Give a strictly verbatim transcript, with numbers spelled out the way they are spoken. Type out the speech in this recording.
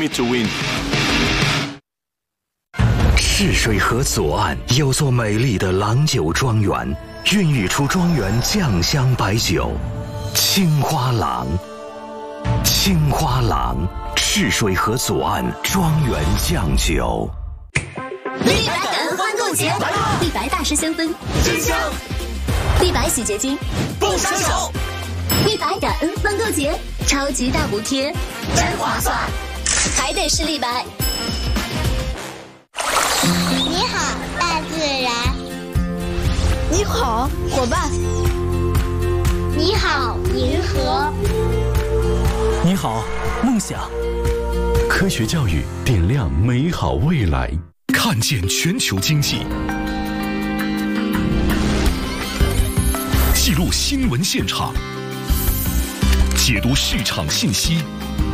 it to win。 赤水河左岸有座美丽的郎酒庄园，孕育出庄园酱香白酒青花郎。青花郎，赤水河左岸庄园酱酒。 立白感恩欢购节，立白大师香氛真香，立白洗洁精不伤手。立白感恩欢购节，超级大补贴，真划算，还得是立白。 你好，大自然。 你好，伙伴。 你好，银河。 你好，梦想。 科学教育点亮美好未来，看见全球经济，记录新闻现场，解读市场信息，